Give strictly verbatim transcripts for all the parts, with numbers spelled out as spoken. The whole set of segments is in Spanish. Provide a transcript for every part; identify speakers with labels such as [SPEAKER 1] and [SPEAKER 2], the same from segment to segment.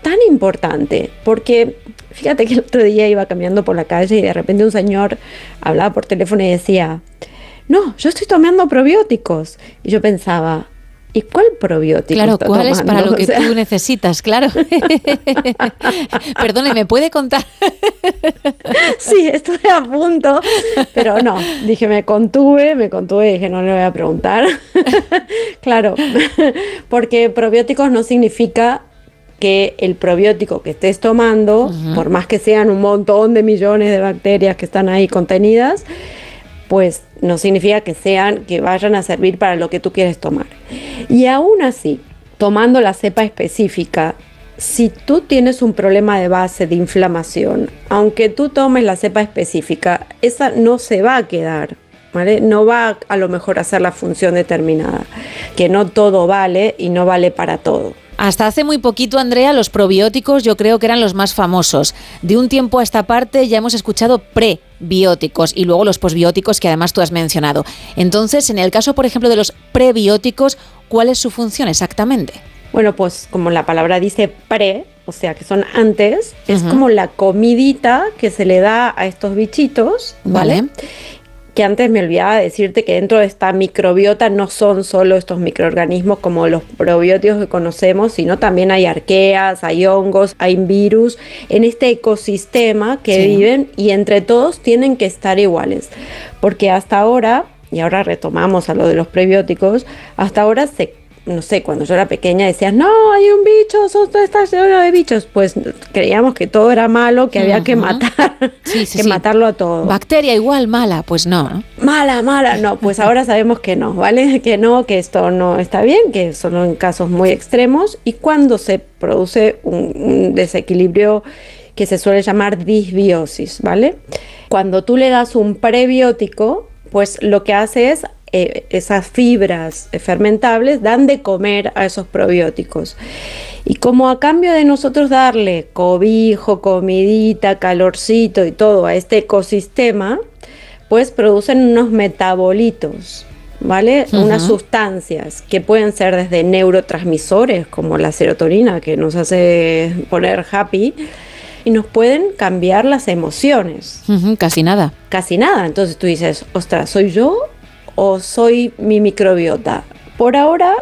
[SPEAKER 1] tan importante, porque fíjate que el otro día iba caminando por la calle y de repente un señor hablaba por teléfono y decía, no, yo estoy tomando probióticos. Y yo pensaba, ¿y cuál probiótico
[SPEAKER 2] Claro,
[SPEAKER 1] está
[SPEAKER 2] ¿cuál
[SPEAKER 1] tomando?
[SPEAKER 2] es para lo que
[SPEAKER 1] o sea,
[SPEAKER 2] tú necesitas? Claro. Perdone, ¿me puede contar?
[SPEAKER 1] Sí, estuve a punto, pero no, dije, me contuve, me contuve y dije, no le voy a preguntar. Claro, porque probióticos no significa que el probiótico que estés tomando, uh-huh. por más que sean un montón de millones de bacterias que están ahí contenidas, pues no significa que sean, que vayan a servir para lo que tú quieres tomar. Y aún así, tomando la cepa específica, si tú tienes un problema de base de inflamación, aunque tú tomes la cepa específica, esa no se va a quedar, ¿vale? No va a, a lo mejor a hacer la función determinada, que no todo vale y no vale para todo.
[SPEAKER 2] Hasta hace muy poquito, Andrea, los probióticos yo creo que eran los más famosos. De un tiempo a esta parte ya hemos escuchado prebióticos y luego los posbióticos que además tú has mencionado. Entonces, en el caso, por ejemplo, de los prebióticos, ¿cuál es su función exactamente?
[SPEAKER 1] Bueno, pues como la palabra dice pre, o sea que son antes, uh-huh. es como la comidita que se le da a estos bichitos, ¿vale? ¿vale? Que antes me olvidaba decirte que dentro de esta microbiota no son solo estos microorganismos como los probióticos que conocemos, sino también hay arqueas, hay hongos, hay virus en este ecosistema que sí. viven y entre todos tienen que estar iguales. Porque hasta ahora, y ahora retomamos a lo de los prebióticos, hasta ahora se no sé, cuando yo era pequeña decías, no, hay un bicho, todo está lleno de bichos. Pues creíamos que todo era malo, que uh-huh. había que matar,
[SPEAKER 2] sí, sí,
[SPEAKER 1] que
[SPEAKER 2] sí.
[SPEAKER 1] matarlo a todo.
[SPEAKER 2] Bacteria igual mala, pues no, ¿no?
[SPEAKER 1] Mala, mala, no, pues ahora sabemos que no, ¿vale? Que no, que esto no está bien, que son en casos muy extremos y cuando se produce un, un desequilibrio que se suele llamar disbiosis, ¿vale? Cuando tú le das un prebiótico, pues lo que hace es Eh, esas fibras fermentables dan de comer a esos probióticos y como a cambio de nosotros darle cobijo, comidita, calorcito y todo a este ecosistema, pues producen unos metabolitos, ¿vale? Uh-huh. Unas sustancias que pueden ser desde neurotransmisores como la serotonina que nos hace poner happy y nos pueden cambiar las emociones.
[SPEAKER 2] Uh-huh, casi nada.
[SPEAKER 1] Casi nada. Entonces tú dices, ostras, ¿soy yo o soy mi microbiota? Por ahora,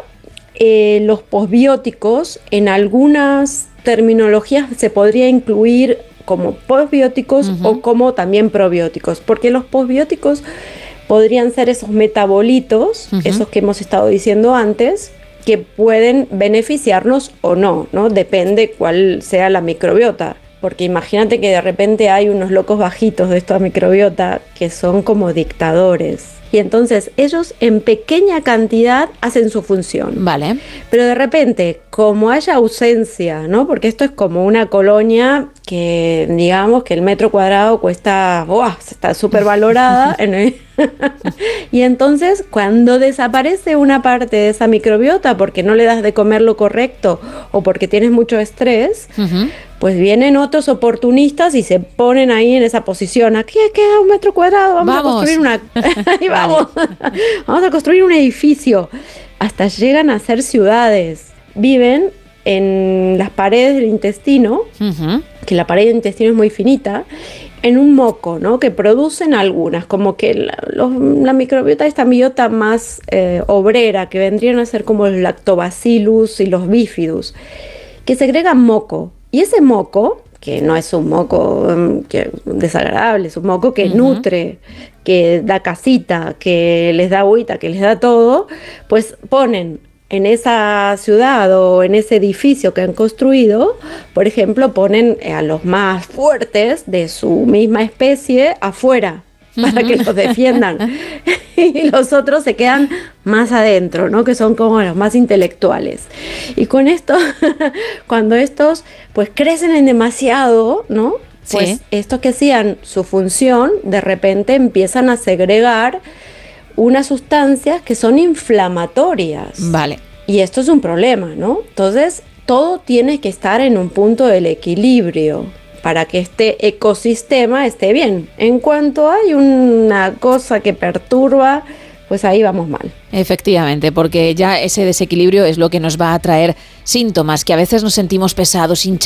[SPEAKER 1] eh, los posbióticos en algunas terminologías se podría incluir como posbióticos uh-huh. o como también probióticos, porque los posbióticos podrían ser esos metabolitos, uh-huh. esos que hemos estado diciendo antes, que pueden beneficiarnos o no, ¿no? Depende cuál sea la microbiota. Porque imagínate que de repente hay unos locos bajitos de esta microbiota que son como dictadores. Y entonces ellos en pequeña cantidad hacen su función.
[SPEAKER 2] Vale.
[SPEAKER 1] Pero de repente, como haya ausencia, ¿no? Porque esto es como una colonia que, digamos, que el metro cuadrado cuesta, ¡oh! Está súper valorada. en el y entonces, cuando desaparece una parte de esa microbiota porque no le das de comer lo correcto o porque tienes mucho estrés, uh-huh. pues vienen otros oportunistas y se ponen ahí en esa posición. Aquí queda un metro cuadrado, vamos, vamos. a construir una... Ahí vamos. Vamos a construir un edificio. Hasta llegan a ser ciudades. Viven en las paredes del intestino, uh-huh. que la pared del intestino es muy finita, en un moco, ¿no? Que producen algunas, como que la, los, la microbiota, esta biota más eh, obrera, que vendrían a ser como el lactobacillus y los bifidus, que segregan moco. Y ese moco, que no es un moco um, que, desagradable, es un moco que uh-huh. nutre, que da casita, que les da agüita, que les da todo, pues ponen en esa ciudad o en ese edificio que han construido, por ejemplo, ponen a los más fuertes de su misma especie afuera para que los defiendan y los otros se quedan más adentro, ¿no? Que son como los más intelectuales. Y con esto, cuando estos pues crecen en demasiado, ¿no? Pues sí. Estos que hacían su función, de repente empiezan a segregar unas sustancias que son inflamatorias.
[SPEAKER 2] Vale.
[SPEAKER 1] Y esto es un problema, ¿no? Entonces, todo tiene que estar en un punto del equilibrio para que este ecosistema esté bien. En cuanto hay una cosa que perturba, pues ahí vamos mal.
[SPEAKER 2] Efectivamente, porque ya ese desequilibrio es lo que nos va a traer síntomas, que a veces nos sentimos pesados, hinchados.